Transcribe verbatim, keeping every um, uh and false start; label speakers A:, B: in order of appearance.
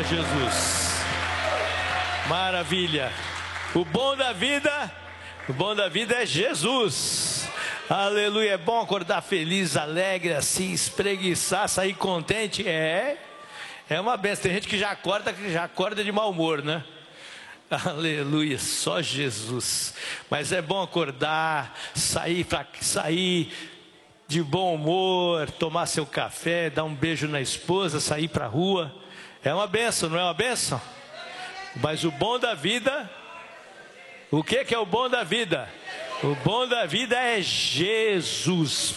A: Jesus. Maravilha. O bom da vida, o bom da vida é Jesus. Aleluia. É bom acordar feliz, alegre, assim, espreguiçar, sair contente. É, é uma benção. Tem gente que já acorda, que já acorda de mau humor, né? Aleluia, só Jesus. Mas é bom acordar, sair, pra, sair de bom humor, tomar seu café, dar um beijo na esposa, sair para a rua. É uma benção, não é uma benção? Mas o bom da vida, o que que é o bom da vida? O bom da vida é Jesus.